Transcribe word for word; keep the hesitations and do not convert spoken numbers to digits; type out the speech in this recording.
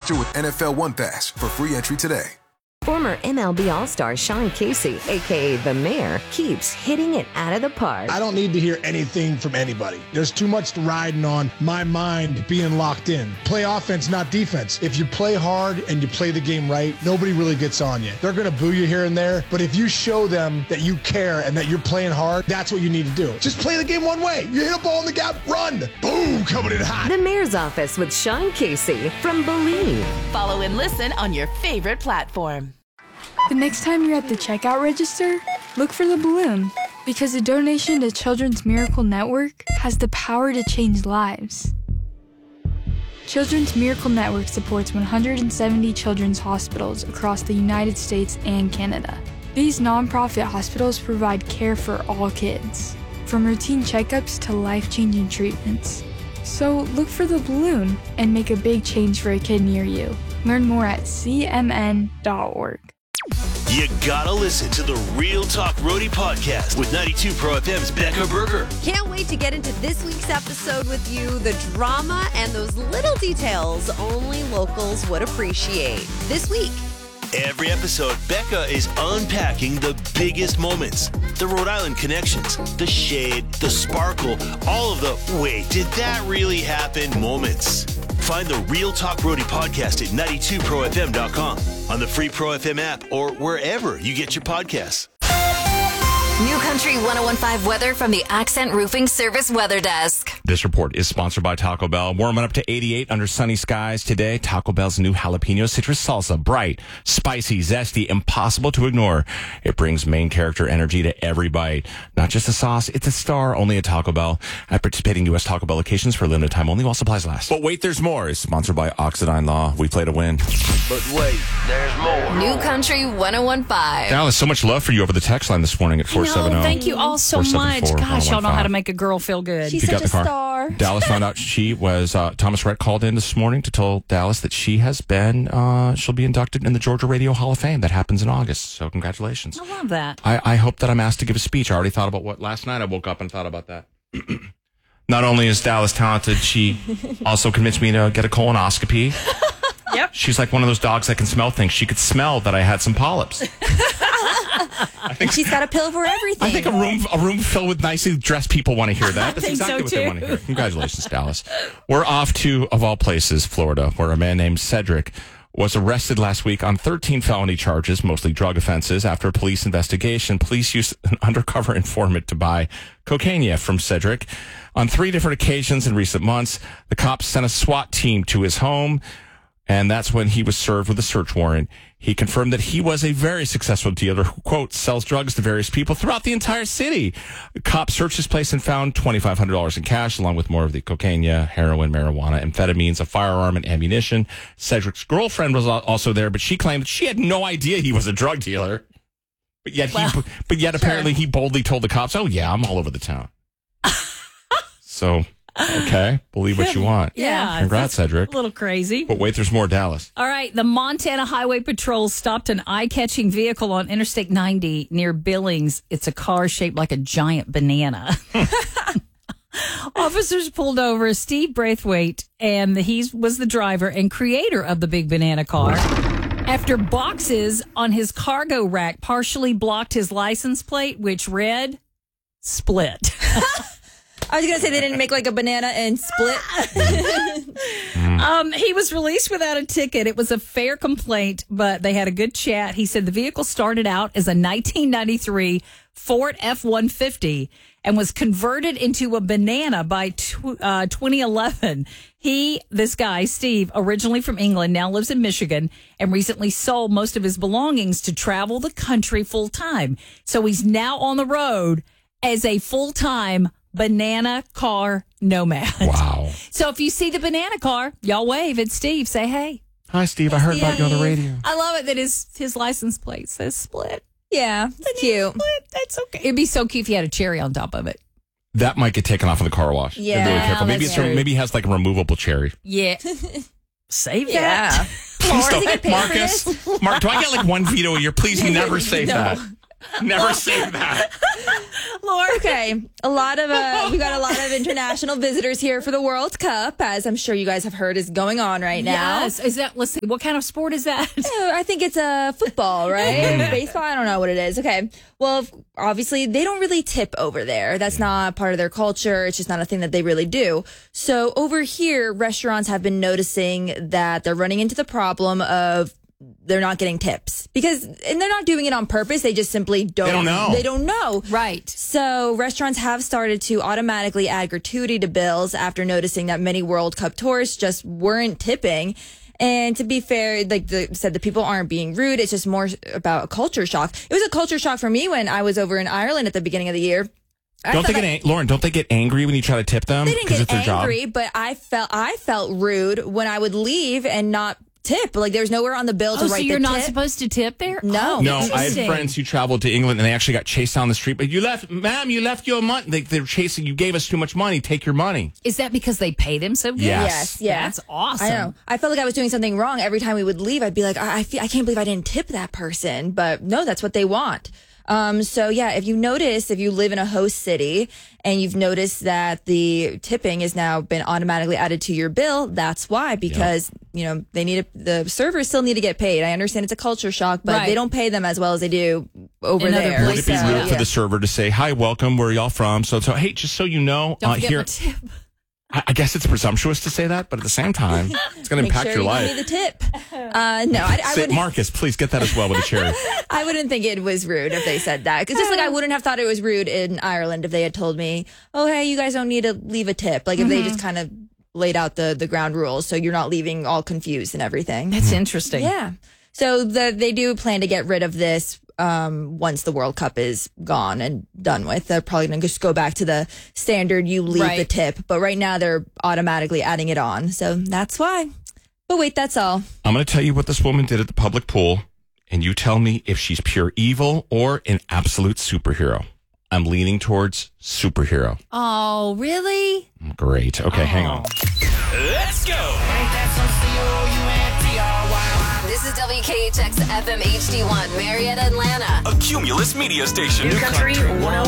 Register with N F L One Pass for free entry today. Former M L B All-Star Sean Casey, a k a. The Mayor, keeps hitting it out of the park. I don't need to hear anything from anybody. There's too much riding on my mind being locked in. Play offense, not defense. If you play hard and you play the game right, nobody really gets on you. They're going to boo you here and there, but if you show them that you care and that you're playing hard, that's what you need to do. Just play the game one way. You hit a ball in the gap, run. Boom, coming in hot. The Mayor's Office with Sean Casey from Believe. Follow and listen on your favorite platform. The next time you're at the checkout register, look for the balloon, because a donation to Children's Miracle Network has the power to change lives. Children's Miracle Network supports one hundred seventy children's hospitals across the United States and Canada. These nonprofit hospitals provide care for all kids, from routine checkups to life-changing treatments. So look for the balloon and make a big change for a kid near you. Learn more at C M N dot org. You gotta listen to the Real Talk Roadie podcast with ninety-two Pro F M's Becca Berger. Can't wait to get into this week's episode with you. The drama and those little details only locals would appreciate. This week. Every episode, Becca is unpacking the biggest moments, the Rhode Island connections, the shade, the sparkle, all of the wait, did that really happen moments. Find the Real Talk Roadie podcast at ninety-two pro f m dot com, on the free Pro F M app, or wherever you get your podcasts. New Country one oh one point five weather from the Accent Roofing Service Weather Desk. This report is sponsored by Taco Bell. Warming up to eighty-eight under sunny skies today. Taco Bell's new jalapeno citrus salsa. Bright, spicy, zesty, impossible to ignore. It brings main character energy to every bite. Not just a sauce, it's a star. Only at Taco Bell. At participating U S Taco Bell locations for a limited time only while supplies last. But wait, there's more. Is sponsored by Oxidine Law. We play to win. But wait, there's more. New Country one oh one point five. Dallas, so much love for you over the text line this morning at four seven zero. Thank you all so much. Gosh, y'all know how to make a girl feel good. She's such a star. Dallas found out she was, uh, Thomas Rhett called in this morning to tell Dallas that she has been, uh, she'll be inducted in the Georgia Radio Hall of Fame. That happens in August. So congratulations. I love that. I, I hope that I'm asked to give a speech. I already thought about what last night I woke up and thought about that. Not only is Dallas talented, she also convinced me to get a colonoscopy. Yep. She's like one of those dogs that can smell things. She could smell that I had some polyps. I think She's got a pill for everything. I think a room a room filled with nicely dressed people want to hear that. That's think exactly so what too. they want to hear. Congratulations, Dallas. We're off to, of all places, Florida, where a man named Cedric was arrested last week on thirteen felony charges, mostly drug offenses. After a police investigation, police used an undercover informant to buy cocaine from Cedric. On three different occasions in recent months, the cops sent a SWAT team to his home, and that's when he was served with a search warrant. He confirmed that he was a very successful dealer who, quote, sells drugs to various people throughout the entire city. The cops searched his place and found twenty-five hundred dollars in cash, along with more of the cocaine, heroin, marijuana, amphetamines, a firearm, and ammunition. Cedric's girlfriend was also there, but she claimed that she had no idea he was a drug dealer. But yet, well, he, but yet sure. apparently he boldly told the cops, oh, yeah, I'm all over the town. So... Okay, believe what you want. Yeah. Congrats, Cedric. A little crazy. But wait, there's more, Dallas. All right, the Montana Highway Patrol stopped an eye-catching vehicle on Interstate ninety near Billings. It's a car shaped like a giant banana. Officers pulled over Steve Braithwaite, and he was the driver and creator of the big banana car. After boxes on his cargo rack partially blocked his license plate, which read, split. I was going to say they didn't make like a banana and split. um, he was released without a ticket. It was a fair complaint, but they had a good chat. He said the vehicle started out as a nineteen ninety-three Ford F one fifty and was converted into a banana by tw- uh, twenty eleven. He, this guy, Steve, originally from England, now lives in Michigan and recently sold most of his belongings to travel the country full time. So he's now on the road as a full-time banana car nomad. Wow. So if you see the banana car, y'all wave at Steve. Say, hey. Hi, Steve. I heard yeah. about you on the radio. I love it that his, his license plate says split. Yeah, it's cute. Split. That's okay. It'd be so cute if you had a cherry on top of it. That might get taken off in the car wash. Yeah. Be really careful. Maybe, that's it's, true. maybe he has like a removable cherry. Yeah. Save Yeah. that. Please Or don't. does he get paid Marcus, for this? Mark, do I get like one veto a year? Please never say No. that. Never say that. Lord. Okay, a lot of uh, we got a lot of international visitors here for the World Cup, as I'm sure you guys have heard is going on right now. Yes. Is that, let's see, what kind of sport is that? Yeah, I think it's a uh, football, right? Baseball, I don't know what it is. Okay, well, obviously they don't really tip over there. That's not part of their culture. It's just not a thing that they really do. So over here, restaurants have been noticing that they're running into the problem of they're not getting tips because, and they're not doing it on purpose. They just simply don't, They don't know. They don't know. Right. So restaurants have started to automatically add gratuity to bills after noticing that many World Cup tourists just weren't tipping. And to be fair, like the, said, the people aren't being rude. It's just more about a culture shock. It was a culture shock for me when I was over in Ireland at the beginning of the year. I Don't they get like, ang- Lauren? Don't they get angry when you try to tip them? They didn't 'Cause get it's their angry, job? but I felt I felt rude when I would leave and not tip. Like there was nowhere on the bill to Oh, write so you're the not tip. supposed to tip there? No. Oh, No, I had interesting. friends who traveled to England and they actually got chased down the street. But you left, ma'am, you left your money. They, they're chasing, you gave us too much money. Take your money. Is that because they pay them so good? Yes. Yes, yeah. That's awesome. I know. I felt like I was doing something wrong every time we would leave. I'd be like, I, I, feel, I can't believe I didn't tip that person. But no, that's what they want. Um, so yeah, if you notice, if you live in a host city and you've noticed that the tipping has now been automatically added to your bill, that's why, because, yep. you know, they need to, the servers still need to get paid. I understand it's a culture shock, but right. they don't pay them as well as they do over in there. Would it be so, rude yeah. for the server to say, hi, welcome, where are y'all from? So, so hey, just so you know, Don't uh, forget here, my tip. I, I guess it's presumptuous to say that, but at the same time, it's going to Make impact sure your you life. give me the tip. Uh, no, I, I Say, would. Marcus, please get that as well with a cherry. I wouldn't think it was rude if they said that. Because just like I wouldn't have thought it was rude in Ireland if they had told me, oh, hey, you guys don't need to leave a tip. Like if Mm-hmm. they just kind of laid out the, the ground rules so you're not leaving all confused and everything. That's interesting. Yeah. So the, they do plan to get rid of this um, once the World Cup is gone and done with. They're probably going to just go back to the standard you leave Right. the tip. But right now they're automatically adding it on. So that's why. But wait, that's all. I'm going to tell you what this woman did at the public pool, and you tell me if she's pure evil or an absolute superhero. I'm leaning towards superhero. Oh, really? Great. Okay, hang on. Let's go. This is W K H X F M H D one, Marietta, Atlanta. A Cumulus media station. New Country one oh